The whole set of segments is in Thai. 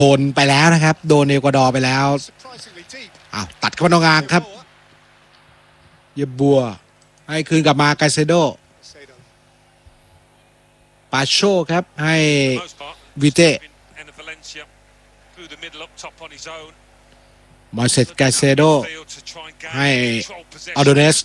โดนไปแล้วนะครับโดนเอกวาดอร์ไปแล้วตัดเข้ามาตรงกลางครับเยบัวให้คืนกลับมาไกเซโดปาโชครับให้วิเต้มอเสสไกเซโดให้อัลโดเนส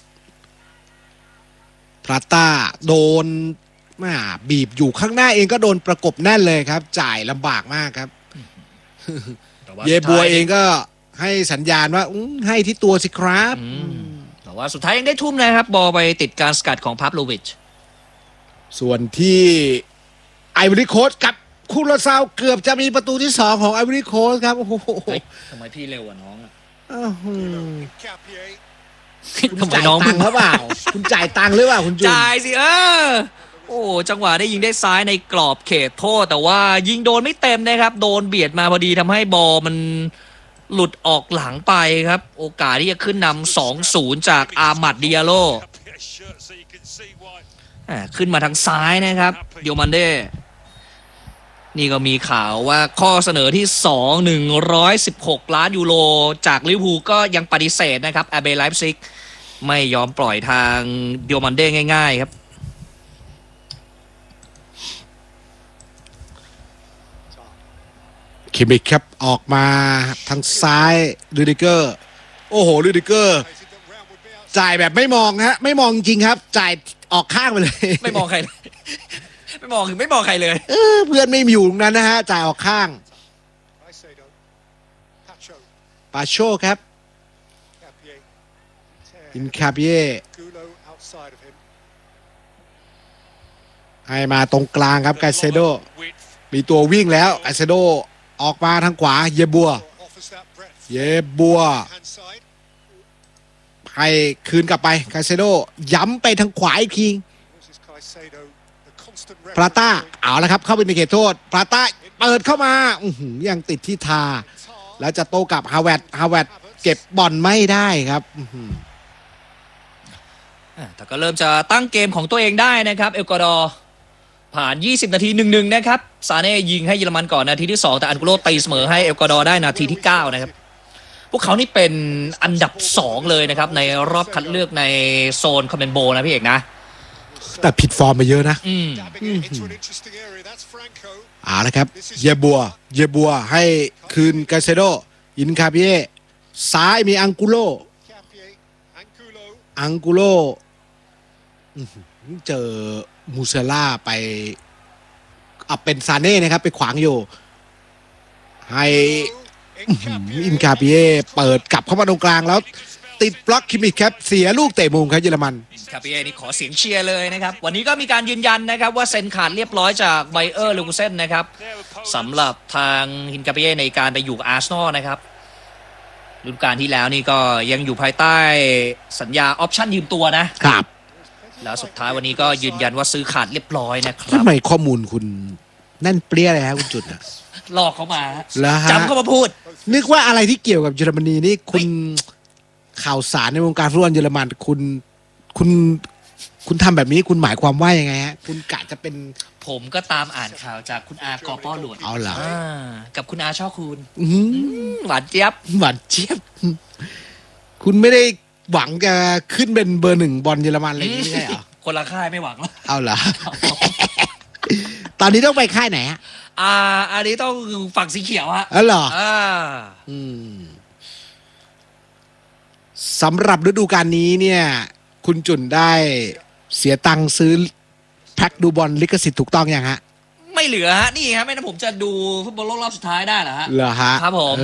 พราต้าโดนบีบอยู่ข้างหน้าเองก็โดนประกบแน่นเลยครับจ่ายลำบากมากครับเยบัวเองก็ให้สัญญาณว่าให้ที่ตัวสิครับแต่ว่าสุดท้ายยังได้ทุ่มนะครับบอลไปติดการสกัดของพาฟโลวิชส่วนที่ไอวอรี่โคสต์กับคูราซาวเกือบจะมีประตูที่2ของไอวอรี่โคสต์ครับโอ้โหทำไมพี่เร็วกว่าน้องคุณจ่ายตังค์หรือเปล่าคุณจ่ายตังค์หรือเปล่าคุณจุนจ่ายสิโอ้จังหวะได้ยิงได้ซ้ายในกรอบเขตโทษแต่ว่ายิงโดนไม่เต็มนะครับโดนเบียดมาพอดีทำให้บอลมันหลุดออกหลังไปครับโอกาสที่จะขึ้นนำ 2-0 จากอามัดดิอาโลขึ้นมาทางซ้ายนะครับเดียวมันเด้นี่ก็มีข่าวว่าข้อเสนอที่116 ล้านยูโรจากลิเวอร์พูลก็ยังปฏิเสธนะครับอาเบไลฟ์ซิกไม่ยอมปล่อยทางเดียวมันเด้ง่ายๆครับคิมิกครับออกมาทางซ้ายลูดิเกอร์โอ้โหลูดิเกอร์จ่ายแบบไม่มองฮะไม่มองจริงครับจ่ายออกข้างไปเลยไม่มองใครไม่มองใครเลยเพื่อนไม่อยู่ตรงนั้นนะฮะจ่ายออกข้างปาโชครับอินคาเบียให้มาตรงกลางครับไกเซโดมีตัววิ่งแล้วไกเซโดออกมาทางขวาเยบัวให้คืนกลับไปไกเซโดย้ำไปทางขวาอีกทีพราต้าเอาแล้วครับเข้าไปในเขตโทษพราต้าเปิดเข้ามายังติดที่ทาแล้วจะโต้กลับฮาเวตเก็บบอลไม่ได้ครับแต่ก็เริ่มจะตั้งเกมของตัวเองได้นะครับเอกวาดอร์ผ่าน20 นาที 1-1 นะครับซาเน่ยิงให้เยอรมันก่อนนาทีที่2แต่อันกุโลตีเสมอให้เอกวาดอร์ได้นาทีที่9นะครับพวกเขานี่เป็นอันดับ2เลยนะครับในรอบคัดเลือกในโซนคอมเมนโบนะพี่เอกนะแต่ผิดฟอร์มไปเยอะนะละครับเยบัวให้คืนกาเซโดอินคาเบียซ้ายมีอังกุโลเจอมูเซล่าไปเป็นซาเน่นะครับไปขวางอยู่ให้อินคาเบียเปิดกลับเข้ามาตรงกลางแล้วติดบล็อกคิมิครับเสียลูกเตะมุมครับเยอรมันคาเบียนี่ขอเสียงเชียร์เลยนะครับวันนี้ก็มีการยืนยันนะครับว่าเซ็นขาดเรียบร้อยจากไบเออร์เลวูเซ่นนะครับสำหรับทางฮินคาเบียในการไปอยู่อาร์เซนอลนะครับฤดูกาลที่แล้วนี่ก็ยังอยู่ภายใต้สัญญาออปชั่นยืมตัวนะครับแล้วสุดท้ายวันนี้ก็ยืนยันว่าซื้อขาดเรียบร้อยนะครับทำไมข้อมูลคุณแน่นเปรี้ยเลยครับคุณจุดหลอกเขามาจำเข้ามาพูดนึกว่าอะไรที่เกี่ยวกับเยอรมนีนี่คุณข่าวสารในวงการฟุตบอลเยอรมันคุณทำแบบนี้คุณหมายความว่ายังไงฮะคุณกะจะเป็นผมก็ตามอ่านข่าวจากคุณอากอป้อหลวงเอาเหรอกับคุณอาช่อคูณหวานเจี๊ยบคุณไม่ได้หวังจะขึ้นเป็นเบอร์1บอลเยอรมันอะไรอย่างนี้ใช่เหรอคนละค่ายไม่หวังแล้วเอาเหรอตอนนี้ต้องไปค่ายไหนฮะอันนี้ต้องฝั่งสีเขียวฮะเหรอสำหรับฤดูกาลนี้เนี่ยคุณจุนได้เสียตังค์ซื้อแพ็คดูบอลลิขสิทธิ์ถูกต้องยังฮะไม่เหลือฮะนี่ฮะไม่งั้นผมจะดูฟุตบอลโลกรอบสุดท้ายได้เหรอฮะเหรอฮะครับผม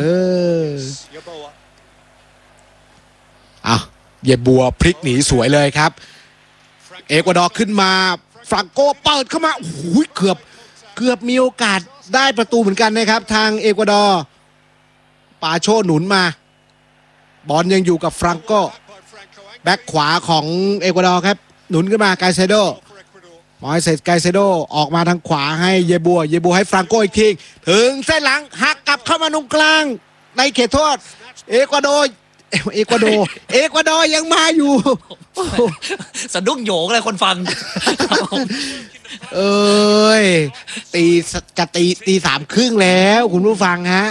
เยบัวพลิกหนีสวยเลยครับเอกวาดอร์ขึ้นมาฟรังโกเปิดเข้ามาโอ้โหเกือบมีโอกาสได้ประตูเหมือนกันนะครับทางเอกวาดอร์ปาโชหนุนมาบอลยังอยู่กับฟรังโกแบ็คขวาของเอกวาดอร์ครับหนุนขึ้นมาไกเซโดมอยเซสไกเซโดออกมาทางขวาให้เยบัวให้ฟรังโกอีกทีถึงเส้นหลังหักกลับเข้ามาตรงกลางในเขตโทษเอกวาดอร์เอกวาดอร์ยังมาอยู่โอ้โหสะดุ้งโหยงเลยคนฟังเอ้ยจะตี 3:30แล้วคุณผู้ฟังฮะ